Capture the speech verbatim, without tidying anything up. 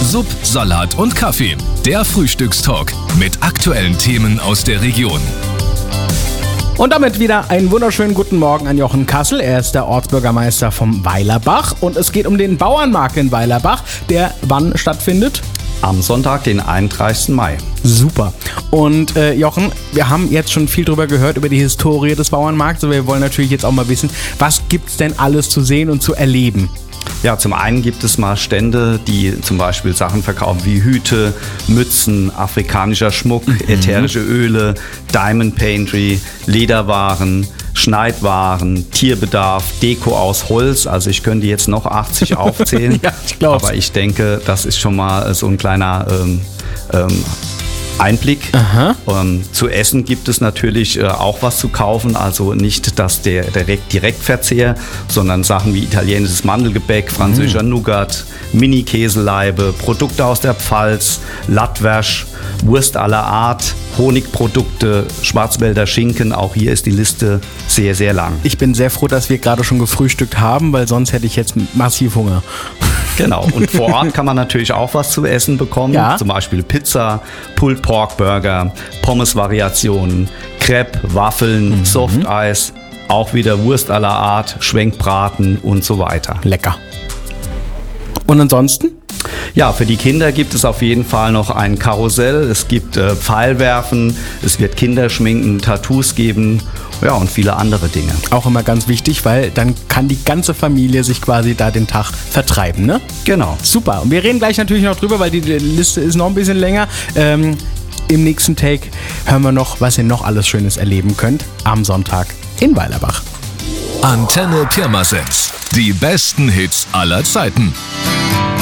Sub, Salat und Kaffee. Der Frühstückstalk mit aktuellen Themen aus der Region. Und damit wieder einen wunderschönen guten Morgen an Jochen Kassel. Er ist der Ortsbürgermeister vom Weilerbach und es geht um den Bauernmarkt in Weilerbach, der wann stattfindet? Am Sonntag, den einunddreißigsten Mai. Super. Und äh, Jochen, wir haben jetzt schon viel drüber gehört, über die Historie des Bauernmarkts. Aber wir wollen natürlich jetzt auch mal wissen, was gibt's denn alles zu sehen und zu erleben? Ja, zum einen gibt es mal Stände, die zum Beispiel Sachen verkaufen wie Hüte, Mützen, afrikanischer Schmuck, mhm. ätherische Öle, Diamond Paintery, Lederwaren, Schneidwaren, Tierbedarf, Deko aus Holz. Also ich könnte jetzt noch achtzig aufzählen, ja, ich glaub's. Aber ich denke, das ist schon mal so ein kleiner ähm, ähm, Einblick. Ähm, zu essen gibt es natürlich äh, auch was zu kaufen, also nicht das der, der Direktverzehr, sondern Sachen wie italienisches Mandelgebäck, französischer mm. Nougat, Mini-Käseleibe, Produkte aus der Pfalz, Lattwäsch, Wurst aller Art, Honigprodukte, Schwarzwälder Schinken. Auch hier ist die Liste sehr, sehr lang. Ich bin sehr froh, dass wir gerade schon gefrühstückt haben, weil sonst hätte ich jetzt massiv Hunger. Genau, und vor Ort kann man natürlich auch was zu essen bekommen, ja. Zum Beispiel Pizza, Pulled Pork Burger, Pommes-Variationen, Crepe, Waffeln, mhm. Softeis, auch wieder Wurst aller Art, Schwenkbraten und so weiter. Lecker. Und ansonsten? Ja, für die Kinder gibt es auf jeden Fall noch ein Karussell, es gibt äh, Pfeilwerfen, es wird Kinderschminken, Tattoos geben, ja, und viele andere Dinge. Auch immer ganz wichtig, weil dann kann die ganze Familie sich quasi da den Tag vertreiben, ne? Genau. Super. Und wir reden gleich natürlich noch drüber, weil die Liste ist noch ein bisschen länger. Ähm, im nächsten Take hören wir noch, was ihr noch alles Schönes erleben könnt am Sonntag in Weilerbach. Antenne Pirmasens. Die besten Hits aller Zeiten.